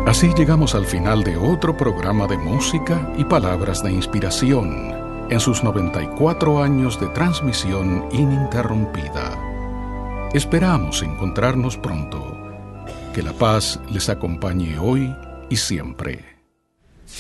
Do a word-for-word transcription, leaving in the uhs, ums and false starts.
Así llegamos al final de otro programa de música y palabras de inspiración en sus noventa y cuatro años de transmisión ininterrumpida. Esperamos encontrarnos pronto. Que la paz les acompañe hoy y siempre.